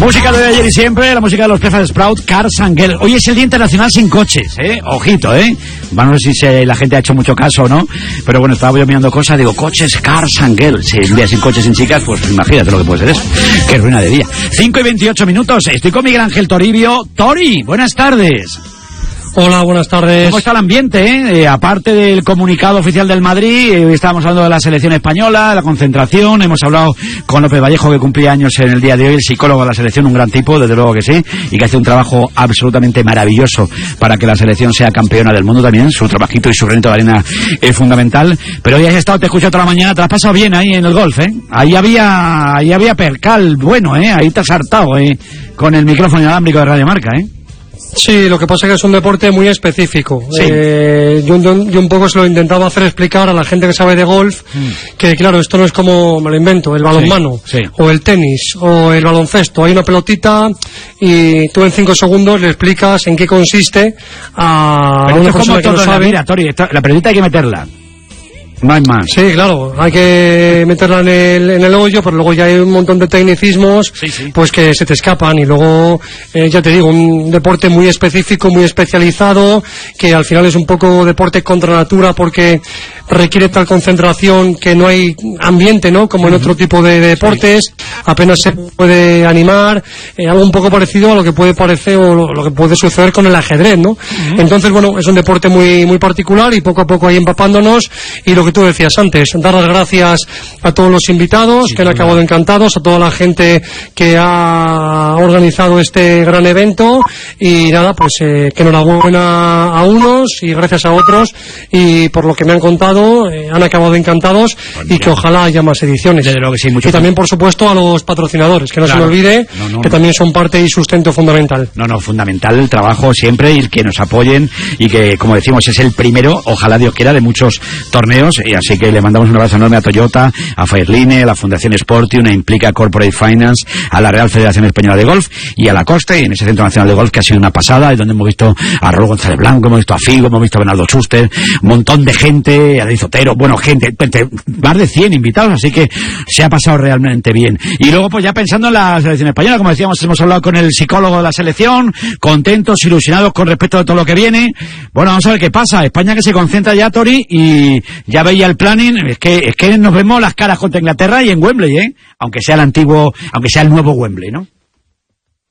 Música de ayer y siempre, la música de los Peffer Sprout, Cars and Girls. Hoy es el Día Internacional sin coches, ojito, Bueno, no sé si la gente ha hecho mucho caso o no, pero bueno, estaba yo mirando cosas, digo, coches, Cars and Girls. Si un día sin coches, sin chicas, pues imagínate lo que puede ser eso. Qué ruina de día. 5:28, estoy con Miguel Ángel Toribio. Tori, buenas tardes. Hola, buenas tardes. ¿Cómo está el ambiente, aparte del comunicado oficial del Madrid, estábamos hablando de la selección española, la concentración, hemos hablado con López Vallejo, que cumplía años en el día de hoy, el psicólogo de la selección, un gran tipo, desde luego que sí, y que hace un trabajo absolutamente maravilloso para que la selección sea campeona del mundo también. Su trabajito y su granito de arena es fundamental. Pero hoy has estado, te escucho toda la mañana, te has pasado bien ahí en el golf, Ahí había percal, bueno, ahí te has hartado, con el micrófono inalámbrico de Radio Marca, Sí, lo que pasa es que es un deporte muy específico. Sí. Yo un poco se lo intentaba hacer explicar a la gente que sabe de golf, que claro, esto no es como, me lo invento, el balonmano, sí. O el tenis, o el baloncesto. Hay una pelotita y tú en 5 segundos le explicas en qué consiste a una persona que no sabe. Mira, Tori, la pelotita hay que meterla. No hay más. Sí, claro, hay que meterla en el hoyo, pero luego ya hay un montón de tecnicismos, sí. Pues que se te escapan, y luego, ya te digo, un deporte muy específico, muy especializado, que al final es un poco deporte contra natura, porque requiere tal concentración que no hay ambiente, ¿no? Como en otro tipo de deportes, sí. Apenas se puede animar, algo un poco parecido a lo que puede parecer o lo que puede suceder con el ajedrez, ¿no? Entonces, bueno, es un deporte muy, muy particular, y poco a poco ahí empapándonos, y lo que tú decías antes, dar las gracias a todos los invitados, sí, que han acabado encantados, a toda la gente que ha organizado este gran evento, y nada, pues que enhorabuena a unos y gracias a otros, y por lo que me han contado, han acabado encantados, y que ojalá haya más ediciones. Desde luego que sí, y también, por supuesto, a los patrocinadores, que no se me olvide, que también son parte y sustento fundamental. Fundamental el trabajo siempre, y que nos apoyen, y que, como decimos, es el primero, ojalá Dios quiera, de muchos torneos. Y así que le mandamos un abrazo enorme a Toyota, a Fairline, a la Fundación Sportium, a Implica Corporate Finance, a la Real Federación Española de Golf y a la Coste, y en ese Centro Nacional de Golf, que ha sido una pasada, y donde hemos visto a Raúl González Blanco, hemos visto a Figo, hemos visto a Bernardo Schuster, un montón de gente, a David Zotero, bueno, gente, más de 100 invitados, así que se ha pasado realmente bien. Y luego, pues ya pensando en la selección española, como decíamos, hemos hablado con el psicólogo de la selección, contentos, ilusionados con respecto a todo lo que viene. Bueno, vamos a ver qué pasa. España, que se concentra ya, Tori, y ya veía el planning, es que nos vemos las caras contra Inglaterra y en Wembley, aunque sea el nuevo Wembley, ¿no?